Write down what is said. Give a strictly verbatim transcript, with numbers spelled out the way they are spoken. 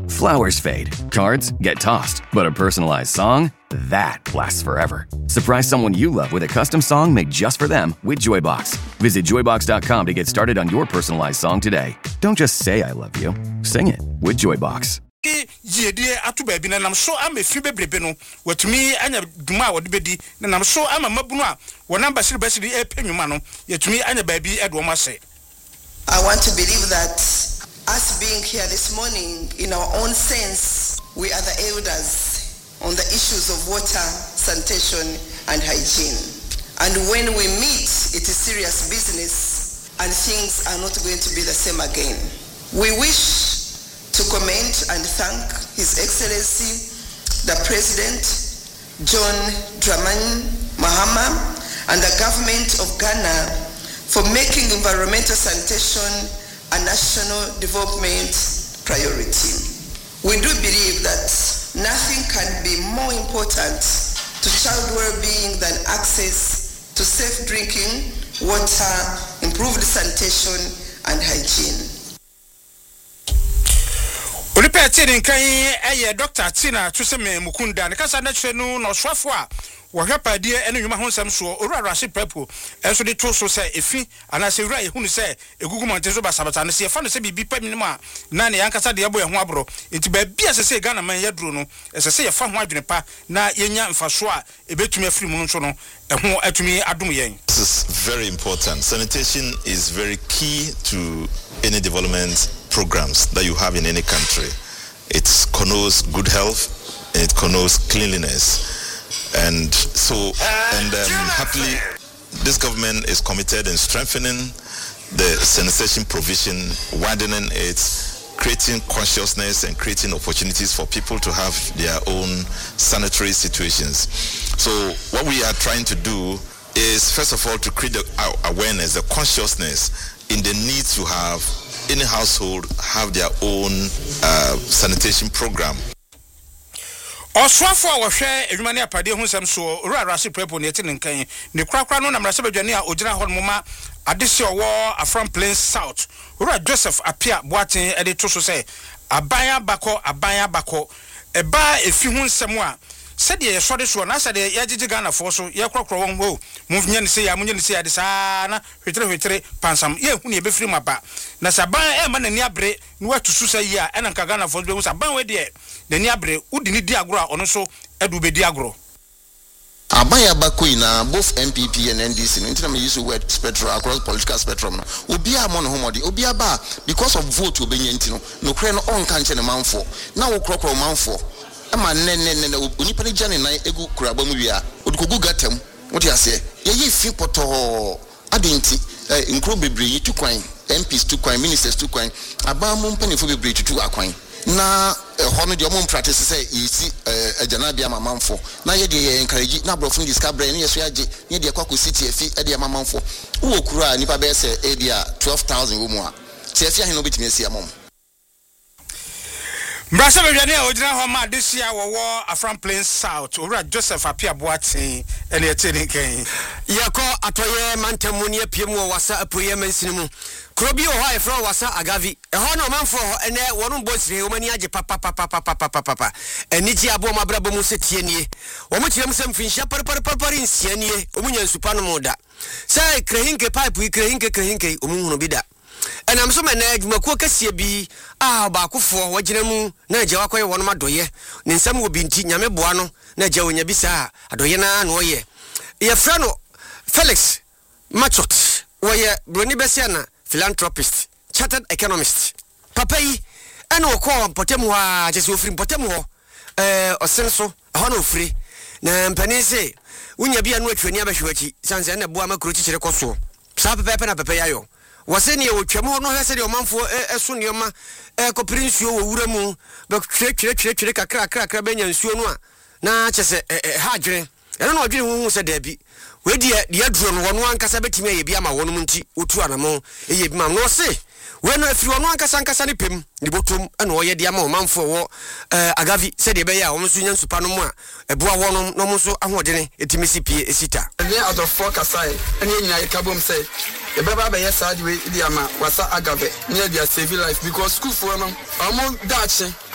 Flowers fade, cards get tossed, but a personalized song, that lasts forever. Surprise someone you love with a custom song made just for them with Joybox. Visit joy box dot com to get started on your personalized song today. Don't just say I love you, sing it with Joybox. Yedie atu baabi na nam so am efi bebrebe no watumi anya duma wode bedi na nam so ama mabunu a wona basiri basiri e penwuma no yetumi anya baabi edo ma se. I want to believe that us being here this morning in our own sense we are the elders on the issues of water, sanitation and hygiene, and when we meet it is serious business and things are not going to be the same again. We wish to commend and thank His Excellency, the President, John Dramani Mahama, and the government of Ghana for making environmental sanitation a national development priority. We do believe that nothing can be more important to child well-being than access to safe drinking water, improved sanitation, and hygiene. Olipe Tini kan eye Doctor Tina Tuseme Mukunda ne kasa na chenu no swafo a wo hwepa die ene nwuma ho nsam so owura Rashid Prepo enso de to so se efi ana se wura ehunu se egugu monte so basabata ne se fa no se bibi pamini ma na ne yankasa de yebo ehho abro enti ba bia se se Ghana man yaduro no ese se ye fa ho adwene pa na yenya mfaso a ebetumi afiri mu nso no ehho atumi adom yen. This is very important. Sanitation is very key to any development programs that you have in any country. It connotes good health, and it connotes cleanliness. And so, and um, happily, this government is committed in strengthening the sanitation provision, widening it, creating consciousness and creating opportunities for people to have their own sanitary situations. So what we are trying to do is, first of all, to create the awareness, the consciousness in the need to have any household have their own uh, sanitation program. Oswafo a wohwe edwumane apade hu nsam so owura Rashid Prepo ne tene nkan ne kurakura no na mrase badwane a ogina ho moma adese owo Afram Plains South owura Joseph Apia Boaten e de to so se abanya bako abanya bako eba efi hu nsam a said ye sode so na said ye gigi Ghana for so ye krokro won ho muvnya ne se ya munye ne se ya de sa na hwetere hwetere pansam ye hu ne be firi maba na saban e ma nani abre ne watu su sa yi a ena nka Ghana for be hu saban we de nani abre udi ni di agro a ono so edu be di agro Abaya Bakui na both M P P and N D C no intina me use word spectrum across political spectrum no obi a mo no homodi obi aba because of vote obenya ntino no kre no on kan che ne manfo na wo krokro manfo ama ne ne ne onipa ne jane nan egu kuraba mu wi a odikogu gatam wodi ase ye ye fi poto adenti nkro bebre yi tukwan M Ps tukwan ministers tukwan aba mo mpanifo bebre tutu akwan na hono de omon practice say yisi agana bia mamanfo na ye de ye encourage na brofun discover ne yeso age ne de kwako city efi e de mamanfo wo kura nipa be say e dia twelve thousand wo mu a ti efi aheno betimi asi amom Mbrasa bedwane a ogina ho ma desia wo Afram Plains South owura Joseph Apia Boaten ene etene kan yako atoye mantemu ne apiem wo wasa apoye mansinimu Krobi o ha efro wasa agavi e ho no manfo ene wonu bosire o mani age papa papa papa papa papa eni ji abo mabrabo mu setie nie o mu kirem sem finhia par par par par nsia nie o mu nyansupa no moda sai krehinke pipe krehinke krehinke o mu hunu bida enam so mena adwumakuo kasie bi a ba akofo wagina mu na agya wakoye wono madoye ne nsam wo binti nyame boa no na agya wonya bisa adoye na na oye ye fra no Felix Machot woye broni besiana philanthropist, chartered economist. Papa yi eno ko potemu ha jese ofri potemu ho eh osenso ho na ofri na mpani se unya bia no atwani abahwechi sanse na boa makro chichire koso sa pepe na pepe yayo wase ne wotwam ho no hese de omanfo eso nioma e kopiri nsuo wo wura mu be twere twere twere twere kakra kakra benya nsuo no a na chese ha adwene eno no adwene hu hu se dabi we dia dia duro no wono ankasa betimi aye bia ma wono munti otu anamo eye bi ma no se we no afiri wono ankasa ankasa ne pem ni botom eno oye dia ma o manfo wo agavi se de be ya wo so nyan supa no mu a eboa wono no mu so ahodene etimi sipie esita then out of four kasai ene nyina kabom say e baba be yes side we dia ma wasa agave near dia save life because school for no omo dache